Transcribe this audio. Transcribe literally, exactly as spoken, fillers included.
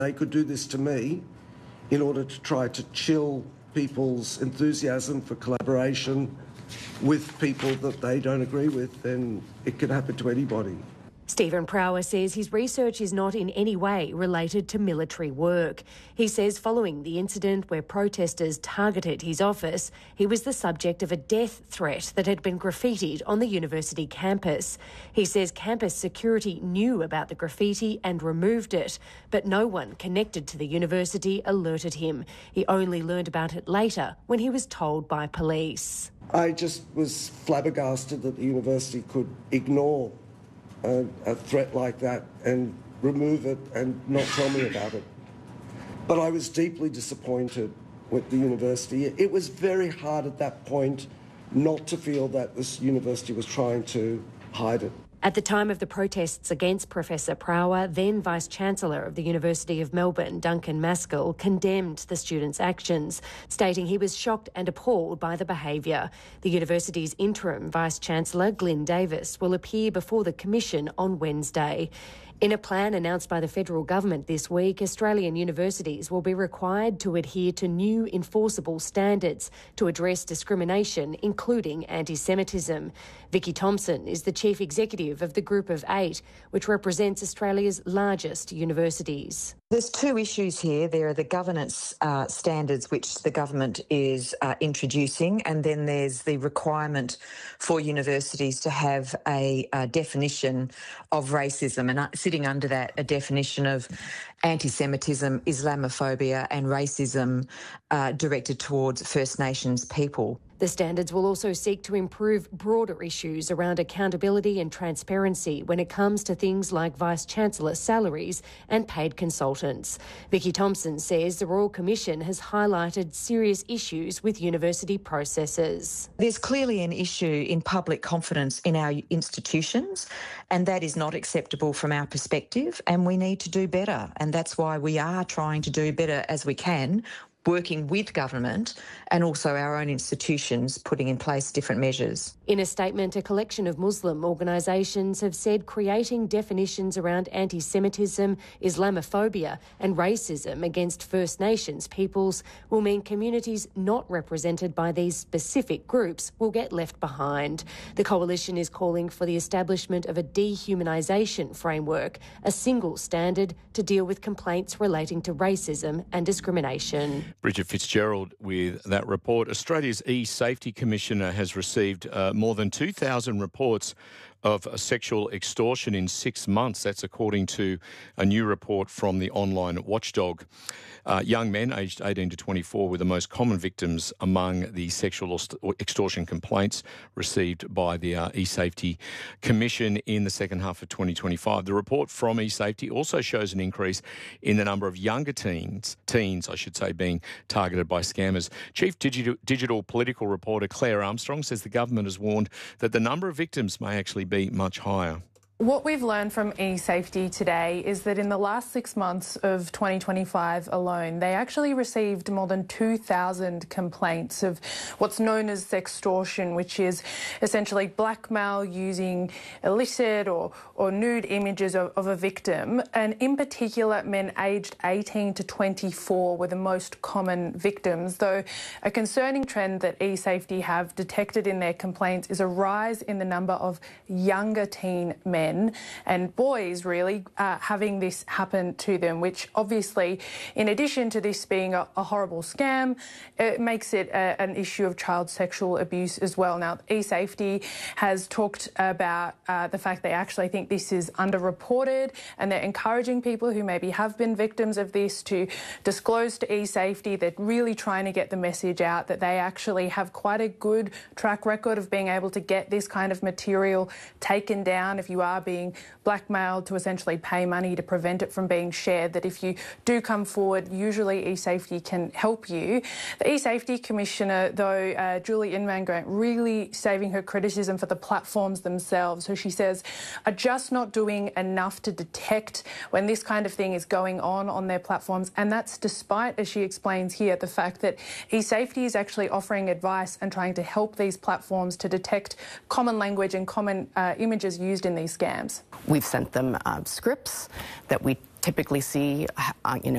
They could do this to me in order to try to chill people's enthusiasm for collaboration with people that they don't agree with, then it can happen to anybody. Stephen Prower says his research is not in any way related to military work. He says following the incident where protesters targeted his office, he was the subject of a death threat that had been graffitied on the university campus. He says campus security knew about the graffiti and removed it, but no one connected to the university alerted him. He only learned about it later when he was told by police. I just was flabbergasted that the university could ignore A, a threat like that and remove it and not tell me about it. But I was deeply disappointed with the university. It was very hard at that point not to feel that this university was trying to hide it. At the time of the protests against Professor Prower, then Vice-Chancellor of the University of Melbourne, Duncan Maskell, condemned the students' actions, stating he was shocked and appalled by the behaviour. The university's interim Vice-Chancellor, Glyn Davis, will appear before the Commission on Wednesday. In a plan announced by the federal government this week, Australian universities will be required to adhere to new enforceable standards to address discrimination, including anti-Semitism. Vicky Thompson is the Chief Executive of the Group of Eight, which represents Australia's largest universities. There's two issues here. There are the governance uh, standards which the government is uh, introducing, and then there's the requirement for universities to have a, a definition of racism, and uh, sitting under that a definition of anti-Semitism, Islamophobia and racism uh, directed towards First Nations people. The standards will also seek to improve broader issues around accountability and transparency when it comes to things like Vice-Chancellor salaries and paid consultants. Vicky Thompson says the Royal Commission has highlighted serious issues with university processes. There's clearly an issue in public confidence in our institutions, and that is not acceptable from our perspective, and we need to do better. And that's why we are trying to do better as we can, working with government and also our own institutions, putting in place different measures. In a statement, a collection of Muslim organisations have said creating definitions around anti-Semitism, Islamophobia and racism against First Nations peoples will mean communities not represented by these specific groups will get left behind. The coalition is calling for the establishment of a dehumanisation framework, a single standard to deal with complaints relating to racism and discrimination. Bridget Fitzgerald with that report. Australia's E-Safety Commissioner has received uh, more than two thousand reports of sexual extortion in six months. That's according to a new report from the online watchdog. Uh, young men aged eighteen to twenty-four were the most common victims among the sexual extortion complaints received by the uh, E-Safety Commission in the second half of twenty twenty-five. The report from E-Safety also shows an increase in the number of younger teens, teens, I should say, being targeted by scammers. Chief Digital, Digital Political Reporter Claire Armstrong says the government has warned that the number of victims may actually be much higher. What we've learned from E-Safety today is that in the last six months of twenty twenty-five alone, they actually received more than two thousand complaints of what's known as sextortion, which is essentially blackmail using illicit or, or nude images of, of a victim. And in particular, men aged eighteen to twenty-four were the most common victims, though a concerning trend that E-Safety have detected in their complaints is a rise in the number of younger teen men and boys really uh, having this happen to them, which obviously, in addition to this being a, a horrible scam, it makes it a, an issue of child sexual abuse as well. Now, E-Safety has talked about uh, the fact they actually think this is underreported, and they're encouraging people who maybe have been victims of this to disclose to E-Safety. They're really trying to get the message out that they actually have quite a good track record of being able to get this kind of material taken down if you are being blackmailed to essentially pay money to prevent it from being shared, that if you do come forward, usually E-Safety can help you. The E-Safety Commissioner, though, uh, Julie Inman-Grant, really saving her criticism for the platforms themselves, who she says are just not doing enough to detect when this kind of thing is going on on their platforms. And that's despite, as she explains here, the fact that E-Safety is actually offering advice and trying to help these platforms to detect common language and common uh, images used in these scams. We've sent them uh, scripts that we typically see, uh, you know,